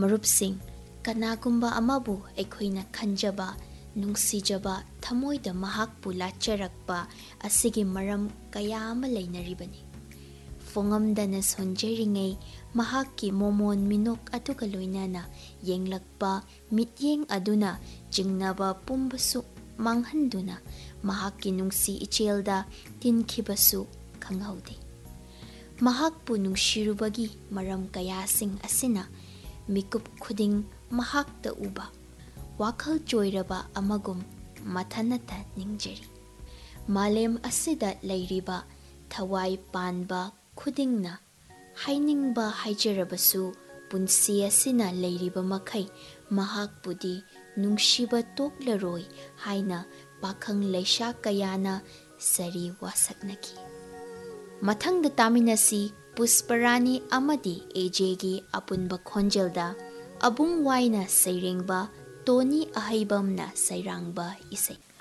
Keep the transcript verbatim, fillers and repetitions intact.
ꯃꯔꯨꯞꯁꯤꯡ, ꯀꯅꯥꯒꯨꯝꯕ ꯑꯃꯕꯨ ꯑꯩꯈꯣꯏꯅ ꯈꯟꯖꯕ, ꯅꯨꯡꯁꯤꯖꯕ, ꯊꯃꯣꯏꯗ ꯃꯍꯥꯛꯄꯨ ꯂꯥꯠꯆꯔꯛꯄ ꯑꯁꯤꯒꯤ ꯃꯔꯝ ꯀꯌꯥ ꯑꯃ ꯂꯩꯅꯔꯤꯕꯅꯤ꯫ ꯐꯣꯡꯉꯝꯗꯅ ꯁꯣꯟꯖꯔꯤꯉꯩ ꯃꯍꯥꯛꯀꯤ ꯃꯣꯃꯣꯟ ꯃꯤꯅꯣꯛ ꯑꯗꯨꯒ ꯂꯣꯏꯅꯅ ꯌꯦꯡꯂꯛꯄ ꯃꯤꯠꯌꯦꯡ ꯑꯗꯨꯅ ꯆꯤꯡꯅꯕ ꯄꯨꯝꯕꯁꯨ ꯃꯥꯡꯍꯟꯗꯨꯅ ꯃꯍꯥꯛꯀꯤ ꯅꯨꯡꯁꯤ ꯏꯆꯦꯜꯗ ꯇꯤꯟꯈꯤꯕꯁꯨ ꯈꯪꯍꯧꯗꯦ꯫ ꯃꯍꯥꯛꯄꯨ ꯅꯨꯡꯁꯤꯔꯨꯕꯒꯤ ꯃꯔꯝ ꯀꯌꯥꯁꯤꯡ ꯑꯁꯤꯅ ꯃꯤꯀꯨꯞ ꯈꯨꯗꯤꯡ ꯃꯍꯥꯛꯇ ꯎꯕ ꯋꯥꯈꯜ ꯆꯣꯏꯔꯕ ꯑꯃꯒꯨꯝ ꯃꯊꯟꯇ ꯅꯤꯡꯖꯔꯤ꯫ ꯃꯥꯂꯦꯝ ꯑꯁꯤꯗ ꯂꯩꯔꯤꯕ ꯊꯋꯥꯏ ꯄꯥꯟꯕ ꯈꯨꯗꯤꯡꯅ ꯍꯥꯏꯅꯤꯡꯕ ꯍꯥꯏꯖꯔꯕꯁꯨ ꯄꯨꯟꯁꯤ ꯑꯁꯤꯅ ꯂꯩꯔꯤꯕ ꯃꯈꯩ ꯃꯍꯥꯛꯄꯨꯗꯤ ꯅꯨꯡꯁꯤꯕ ꯇꯣꯛꯂꯔꯣꯏ ꯍꯥꯏꯅ ꯄꯥꯈꯪ ꯂꯩꯁꯥ ꯀꯌꯥꯅ ꯁꯥꯔꯤ ꯋꯥꯁꯛꯅꯈꯤ꯫ ꯃꯊꯪꯗ ꯇꯥꯃꯤꯟꯅꯁꯤ ꯄꯨꯁꯄꯔꯥꯅꯤ ꯑꯃꯗꯤ ꯑꯦꯖꯦꯒꯤ ꯑꯄꯨꯟꯕ ꯈꯣꯟꯖꯦꯜꯗ ꯑꯕꯨꯡ ꯋꯥꯏꯅ ꯁꯩꯔꯦꯡꯕ, ꯇꯣꯅꯤ ꯑꯍꯩꯕꯝꯅ ꯁꯩꯔꯥꯡꯕ ꯏꯁꯩ꯫